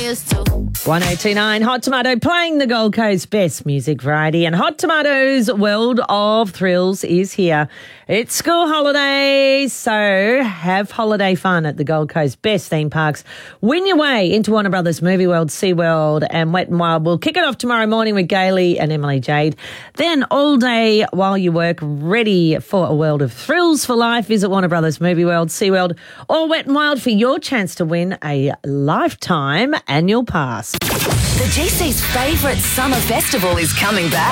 used to. 1029 Hot Tomato playing the Gold Coast best music variety, and Hot Tomato's World of Thrills is here. It's school holidays, so have holiday fun at the Gold Coast best theme parks. Win your way into Warner Brothers Movie World, SeaWorld and Wet n Wild. We'll kick it off tomorrow morning with Gailey and Emily Jade. Then all day while you work, ready for a world of thrills for life. Visit Warner Brothers Movie World, SeaWorld or Wet n Wild for your chance to win a lifetime annual pass. The GC's favourite summer festival is coming back.